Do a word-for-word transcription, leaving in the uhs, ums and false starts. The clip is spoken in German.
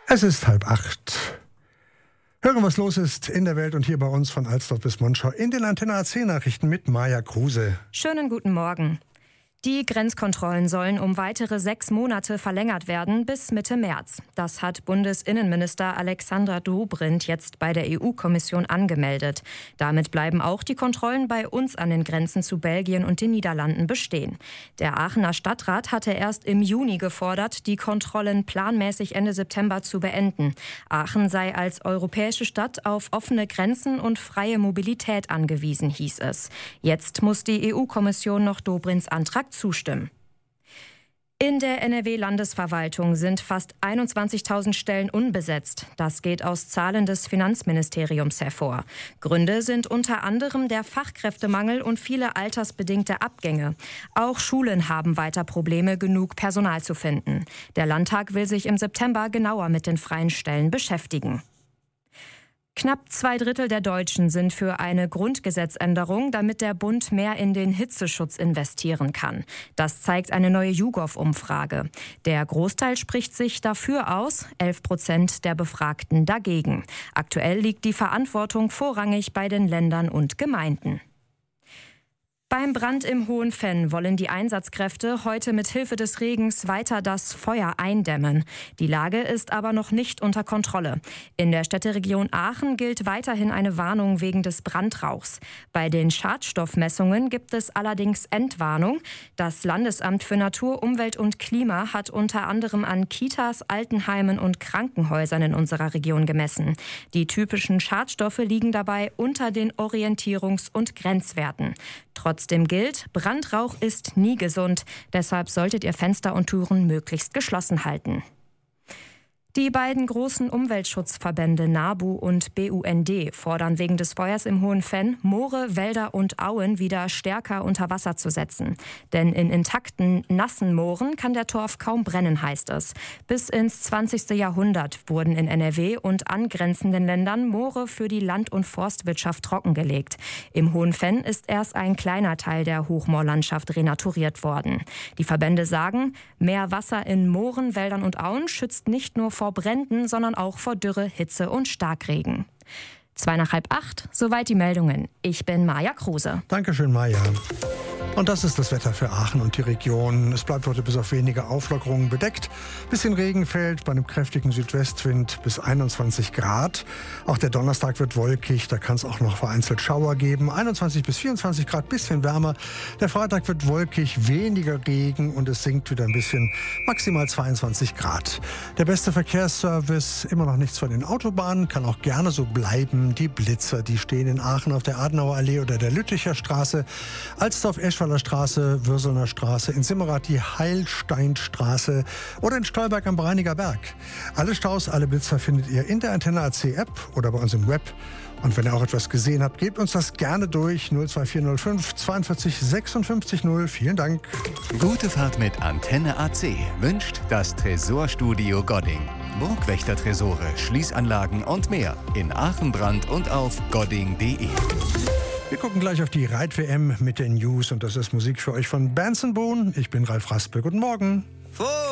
Es ist halb acht. Hören, was los ist in der Welt und hier bei uns von Alsdorf bis Monschau in den Antenne A C Nachrichten mit Maja Kruse. Schönen guten Morgen. Die Grenzkontrollen sollen um weitere sechs Monate verlängert werden bis Mitte März. Das hat Bundesinnenminister Alexandra Dobrindt jetzt bei der E U-Kommission angemeldet. Damit bleiben auch die Kontrollen bei uns an den Grenzen zu Belgien und den Niederlanden bestehen. Der Aachener Stadtrat hatte erst im Juni gefordert, die Kontrollen planmäßig Ende September zu beenden. Aachen sei als europäische Stadt auf offene Grenzen und freie Mobilität angewiesen, hieß es. Jetzt muss die E U-Kommission noch Dobrindts Antrag zustimmen. In der N R W-Landesverwaltung sind fast einundzwanzigtausend Stellen unbesetzt. Das geht aus Zahlen des Finanzministeriums hervor. Gründe sind unter anderem der Fachkräftemangel und viele altersbedingte Abgänge. Auch Schulen haben weiter Probleme, genug Personal zu finden. Der Landtag will sich im September genauer mit den freien Stellen beschäftigen. Knapp zwei Drittel der Deutschen sind für eine Grundgesetzänderung, damit der Bund mehr in den Hitzeschutz investieren kann. Das zeigt eine neue YouGov-Umfrage. Der Großteil spricht sich dafür aus, elf Prozent der Befragten dagegen. Aktuell liegt die Verantwortung vorrangig bei den Ländern und Gemeinden. Beim Brand im Hohenfenn wollen die Einsatzkräfte heute mit Hilfe des Regens weiter das Feuer eindämmen. Die Lage ist aber noch nicht unter Kontrolle. In der Städteregion Aachen gilt weiterhin eine Warnung wegen des Brandrauchs. Bei den Schadstoffmessungen gibt es allerdings Entwarnung. Das Landesamt für Natur, Umwelt und Klima hat unter anderem an Kitas, Altenheimen und Krankenhäusern in unserer Region gemessen. Die typischen Schadstoffe liegen dabei unter den Orientierungs- und Grenzwerten. Trotzdem gilt, Brandrauch ist nie gesund. Deshalb solltet ihr Fenster und Türen möglichst geschlossen halten. Die beiden großen Umweltschutzverbände NABU und B U N D fordern wegen des Feuers im Hohenfenn, Moore, Wälder und Auen wieder stärker unter Wasser zu setzen. Denn in intakten, nassen Mooren kann der Torf kaum brennen, heißt es. Bis ins zwanzigste Jahrhundert wurden in N R W und angrenzenden Ländern Moore für die Land- und Forstwirtschaft trockengelegt. Im Hohenfenn ist erst ein kleiner Teil der Hochmoorlandschaft renaturiert worden. Die Verbände sagen, mehr Wasser in Mooren, Wäldern und Auen schützt nicht nur vor Bränden, sondern auch vor Dürre, Hitze und Starkregen. Zwei nach halb acht, soweit die Meldungen. Ich bin Maja Kruse. Dankeschön, Maja. Und das ist das Wetter für Aachen und die Region. Es bleibt heute bis auf wenige Auflockerungen bedeckt. Bisschen Regen fällt bei einem kräftigen Südwestwind bis einundzwanzig Grad. Auch der Donnerstag wird wolkig, da kann es auch noch vereinzelt Schauer geben. einundzwanzig bis vierundzwanzig Grad, bisschen wärmer. Der Freitag wird wolkig, weniger Regen und es sinkt wieder ein bisschen, maximal zweiundzwanzig Grad. Der beste Verkehrsservice, immer noch nichts von den Autobahnen, kann auch gerne so bleiben. Die Blitzer, die stehen in Aachen auf der Adenauer Allee oder der Lütticher Straße, Alsdorf-Eschweiler Straße, Würselner Straße, in Simmerath die Heilsteinstraße oder in Stolberg am Breiniger Berg. Alle Staus, alle Blitzer findet ihr in der Antenne A C App oder bei uns im Web. Und wenn ihr auch etwas gesehen habt, gebt uns das gerne durch. null zwei vier null fünf zweiundvierzig sechsundfünfzig null. Vielen Dank. Gute Fahrt mit Antenne A C wünscht das Tresorstudio Godding. Burgwächter-Tresore, Schließanlagen und mehr in Aachen, Brand und auf godding punkt de. Wir gucken gleich auf die Reit-W M mit den News und das ist Musik für euch von Benson Boone. Ich bin Ralf Raspel. Guten Morgen.